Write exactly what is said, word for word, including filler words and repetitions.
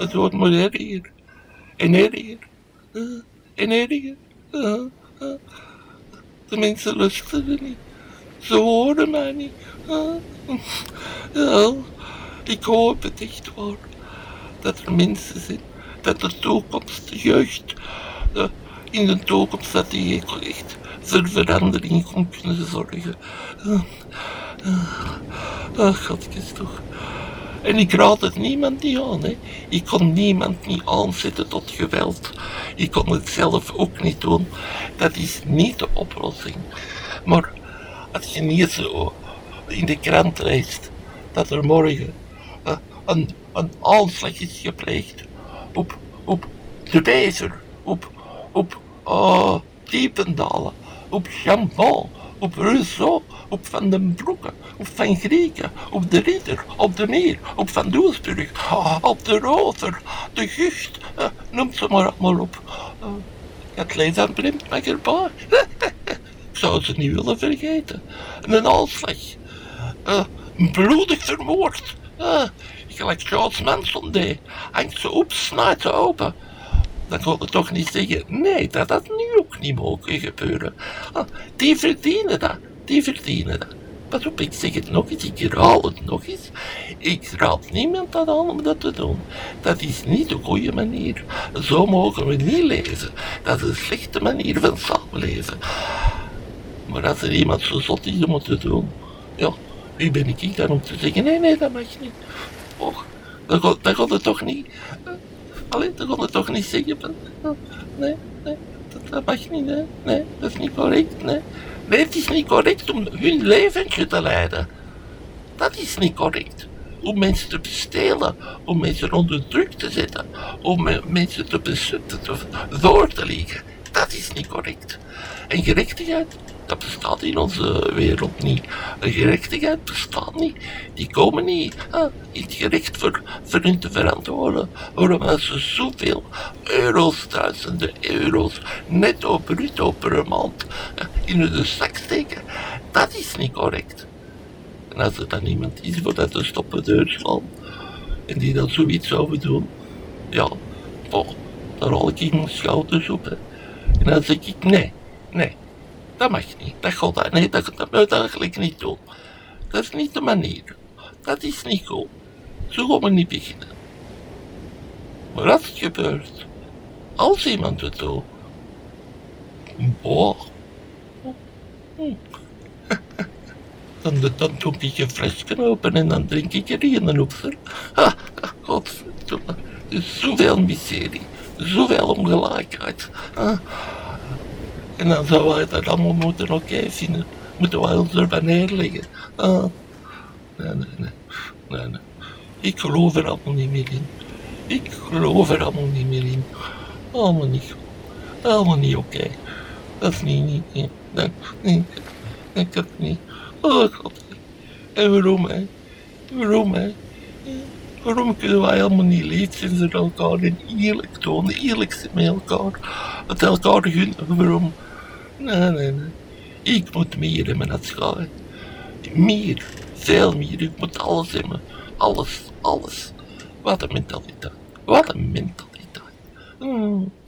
Het wordt maar erger. En erger. Uh, en erger. Uh, uh. De mensen luisteren niet. Ze horen mij niet. Uh, ja, ik hoop het echt waar. Dat er mensen zijn. Dat de toekomst, de jeugd, uh, in de toekomst dat die echt voor verandering kon kunnen zorgen. Uh, uh, ach, godjes toch. En ik raad het niemand niet aan. Hè. Ik kon niemand niet aanzetten tot geweld. Ik kon het zelf ook niet doen. Dat is niet de oplossing. Maar als je niet zo in de krant leest dat er morgen uh, een, een aanslag is gepleegd op, op de Bezer, op, op uh, Diependalen, op Chambon, op Rousseau, op Van den Broeke, op Van Grieken, op de Ridder, op de Meer, op Van Doesburg, uh, op de Rover, de Gucht, uh, noem ze maar allemaal op. Uh, het leed aan Blind mag erbij. Ik zou ze niet willen vergeten. Een aanslag. Uh, bloedig vermoord. Uh, gelijk Charles Manson deed. Hangt ze op, snijdt ze open. Dan kon je toch niet zeggen, nee, dat had nu ook niet mogen gebeuren. Uh, die verdienen dat. Die verdienen dat. Pas op, ik zeg het nog eens, ik herhaal het nog eens. Ik raad niemand aan om dat te doen. Dat is niet de goede manier. Zo mogen we niet leven. Dat is een slechte manier van samenleven. Maar als er iemand zo zot is om het te doen, ja, wie ben ik dan om te zeggen, nee, nee, dat mag niet. Och, dat gaat, dat gaat het toch niet. Allee, dat gaat het toch niet zeggen. Nee, nee, dat, dat mag niet, nee, nee, dat is niet correct, nee. Nee, het is niet correct om hun leventje te leiden. Dat is niet correct. Om mensen te bestelen, om mensen onder druk te zetten, om mensen te bezutten, door te liggen. Dat is niet correct. En gerechtigheid, dat bestaat in onze wereld niet. Een gerechtigheid bestaat niet. Die komen niet ah, in het gerecht voor, voor hun te verantwoorden. Waarom ze zoveel euro's, duizenden euro's, netto, bruto per maand ah, in hun zak steken. Dat is niet correct. En als er dan iemand is voor dat te stoppen deur slaan, en die dan zoiets zou doen, ja, oh, dan rol ik mijn schouders op. Hè. En dan zeg ik, nee, nee, dat mag niet, dat gaat dat, nee, dat, dat moet je eigenlijk niet doen. Dat is niet de manier, dat is niet goed. Zo gaan we niet beginnen. Maar als het gebeurt, als iemand het doet, boah, dan, dan doe ik een flesje open en dan drink ik er een op. Ha, godverdomme, er is zoveel miserie, zoveel ongelijkheid. Ah. En dan zouden wij dat allemaal moeten oké okay vinden. Moeten wij ons erbij neerleggen. Ah. Nee, nee, nee, nee, nee. Ik geloof er allemaal niet meer in. Ik geloof er allemaal niet meer in. Allemaal niet goed. Allemaal niet oké. Okay. Dat is niet, niet, niet. Nee, nee, nee, dat niet. Oh god. En waarom, hè? Waarom, hè? Waarom kunnen wij allemaal niet lief zijn voor elkaar en eerlijk tonen, eerlijk zijn met elkaar, het elkaar gunnen? Waarom? Nee, nee, nee. Ik moet meer hebben dan schaar. Meer, veel meer. Ik moet alles hebben. Alles, alles. Wat een mentaliteit. Wat een mentaliteit. Hmm.